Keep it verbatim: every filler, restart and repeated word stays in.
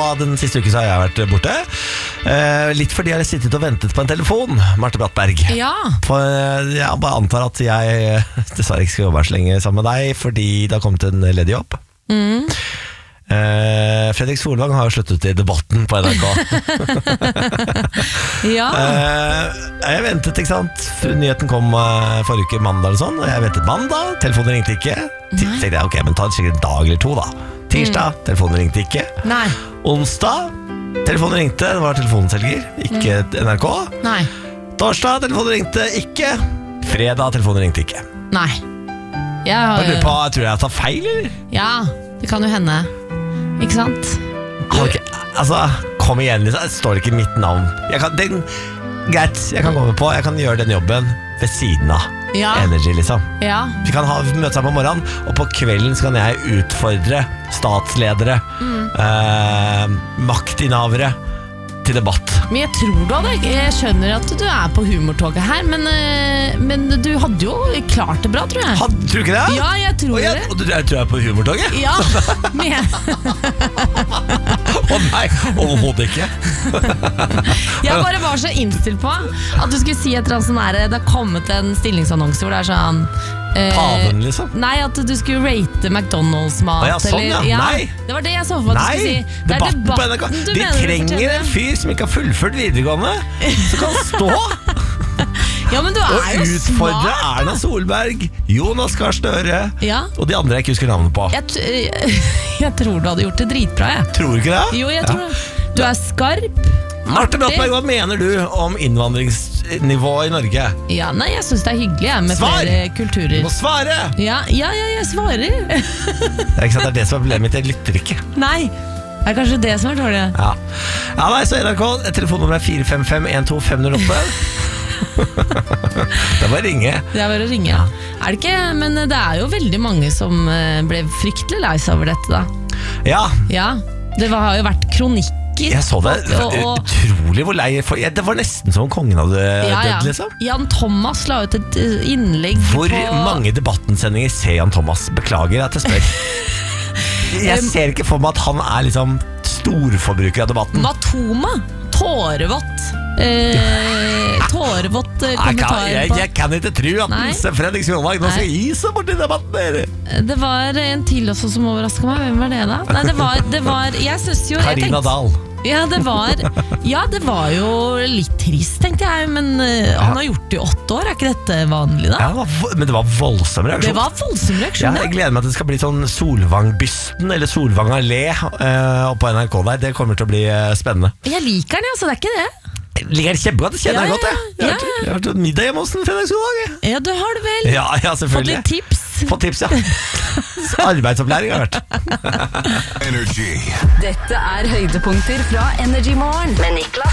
Og den siste uken så har jeg vært borte. eh, Litt fordi jeg har sittet og ventet på en telefon, Marte Brattberg. Ja. For jeg bare antar at jeg dessverre ikke skal jobbe så lenge sammen med deg, fordi det har kommet en ledig jobb. Mm. Uh, Fredrik Solvang har jo sluttet i debatten på N R K. Ja. uh, Jeg ventet, ikke sant. Nyheten kom uh, forrige uke mandag eller sånn, og jeg ventet mandag. Telefonen ringte ikke. Tenkte jeg, ok, men ta det sikkert en dag eller to da. Tirsdag, mm. telefonen ringte ikke. Nei. Onsdag, telefonen ringte. Det var telefonselger, ikke mm. N R K. Nei. Torsdag, telefonen ringte ikke. Fredag, telefonen ringte ikke. Nei. Jeg, har... jeg, på, jeg tror jeg tar feil, eller? Ja, det kan jo hende. Ikke sant? Okay, altså, kom igjen, liksom. Står det ikke mitt navn? Jeg kan, den, greit, jeg kan komme på. Jeg kan gjøre den jobben ved siden av ja. Energy, liksom. Ja. Vi kan ha, møte sammen på morgenen, og på kvelden så kan jeg utfordre statsledere, mm. eh, maktinnehavere til debatt. Men jeg tror du hadde Jeg skjønner at du er på humortoget her, men, men du hadde jo klart det bra, tror jeg. Had, tror du ikke det? Ja, jeg tror og jeg, det. Og du tror jeg er på humortoget? Ja, men Å nei, overhodet ikke. Jeg bare var så innstilt på at du skulle si et eller annet sånn her. Det har kommet en stillingsannonse hvor det er sånn Paven, liksom? Nei, at du skulle rate McDonald's-mat. Ja, sånn, ja. ja. Nei. Det var det jeg så for meg at du skulle si. Det debatten er debatten på N R K. De trenger en fyr som ikke har fullført videregående, som kan stå ja, men du er og jo utfordre smart, Erna Solberg, Jonas Gahr Støre ja. og de andre jeg ikke husker navnet på. Jeg, t- jeg tror du hadde gjort det dritbra, jeg. Tror du ikke det? Jo, jeg tror ja. det. Du er skarp. Marte Brattberg, hva mener du om innvandringsnivået i Norge? Ja, nei, jeg synes det er hyggelig jeg, med Svar! flere kulturer. Du må svare! Ja, ja, ja, jeg svarer. Det er ikke sant, det er det som er problemet mitt, jeg lytter ikke. Nei, det er kanskje det som er dårlig. Ja, ja nei, så N R K, telefonnummer er fire fem fem en to fem null åtte. Det er bare å ringe. Det er bare å ringe, ja. Er det ikke, men det er jo veldig mange som ble fryktelig lei seg over dette da. Ja. Ja, det var, har jo vært kronikk. Jeg så det, det var og, utrolig hvor lei for, ja, det var nesten som kongen hadde ja, dødd, liksom. Ja. Jan Thomas la ut et innlegg hvor på Hvor mange debattensendinger ser Jan Thomas? Beklager at jeg spør. Jeg ser ikke for meg at han er liksom storforbruker av debatten. Matoma, tårevått eh, Tårevått kommentar jeg, jeg, jeg kan ikke tro at Nei. Fredrik Solvang nå skal gi seg bort i debatten der. Det var en til også som overrasket meg. Hvem var det da? Nei, det var, det var jeg synes jo Karina jeg tenkte, Dahl. Ja, det var Ja, det var jo litt trist, tenkte jeg. Men uh, han har gjort det i åtte år. Er ikke dette vanlig da? Ja, det var, men det var voldsom reaksjon. Det var voldsom reaksjon, ja, Jeg gleder meg til det skal bli sånn Solvang-bysten eller Solvang allé uh, på N R K der. Det kommer til å bli uh, spennende. Jeg liker den, altså, det er ikke det. Jeg liker det kjempegodt, det kjenner ja, jeg godt jeg. Jeg, ja, har, jeg har hatt middag hjemme hos den Fredrik Solvang. Ja, du har det vel. Ja, ja, selvfølgelig. Fått litt tips. Fått tips, ja. Arbeidsopplæring har jeg hørt. Energy. Dette er høydepunkter fra Energy Morgen med Niklas